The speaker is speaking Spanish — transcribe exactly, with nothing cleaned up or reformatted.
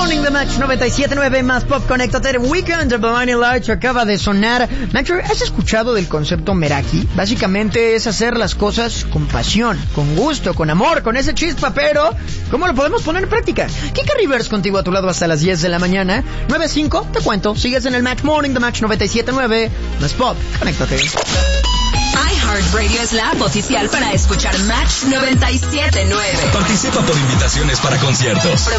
Morning de Match noventa y siete punto nueve más Pop Connected Weekend de Vanilla Larch acaba de sonar. Match, ¿has escuchado del concepto Meraki? Básicamente es hacer las cosas con pasión, con gusto, con amor, con ese chispa, pero ¿cómo lo podemos poner en práctica? Kika Rivers contigo a tu lado hasta las diez de la mañana. nueve cinco, te cuento. Sigues en el Match Morning de Match noventa y siete punto nueve más Pop Connected. iHeartRadio es la app oficial para escuchar Match noventa y siete punto nueve. Participa por invitaciones para conciertos.